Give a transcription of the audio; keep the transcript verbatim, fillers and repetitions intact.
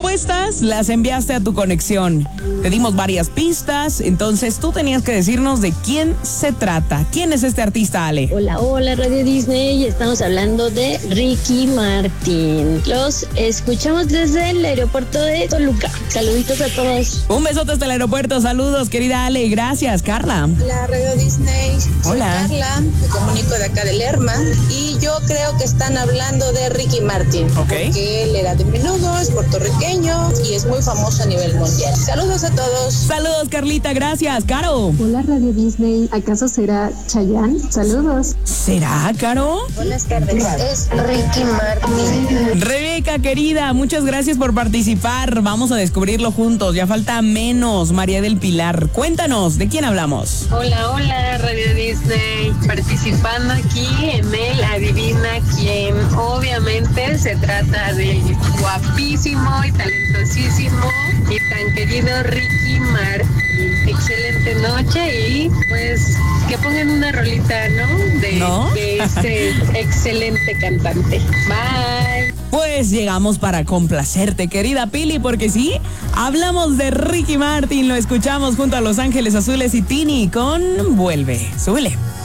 respuestas las enviaste a tu conexión. Te dimos varias pistas, entonces tú tenías que decirnos de quién se trata. ¿Quién es este artista, Ale? Hola, hola, Radio Disney. Estamos hablando de Ricky Martin. Los escuchamos desde el aeropuerto de Toluca. Saluditos a todos. Un besote hasta el aeropuerto. Saludos, querida Ale. Gracias, Carla. Hola, Radio Disney. Soy Hola. Carla, me comunico de acá de Lerma. Y yo creo que están hablando de Ricky Martin. Ok. Porque él era de menudo, es puertorriqueño y es muy famoso a nivel mundial. Saludos a todos. Saludos, Carlita. Gracias, Caro. Hola, Radio Disney. ¿Acaso será Chayanne? Saludos. ¿Será, Caro? Buenas tardes. Es Ricky Martin. Rebeca, querida, muchas gracias por participar. Vamos a descubrirlo juntos. Ya falta menos. María del Pilar, cuéntanos, ¿de quién hablamos? Hola, hola, Radio Disney. Participando aquí en el Adivina Quién. Obviamente se trata del guapísimo y talentosísimo y tan querido Ricky Martin. Excelente noche y pues que pongan una rolita, ¿no? De, ¿No? de este excelente cantante. Bye. Pues llegamos para complacerte, querida Pili, porque sí, hablamos de Ricky Martin, lo escuchamos junto a Los Ángeles Azules y Tini con Vuelve. Súbele.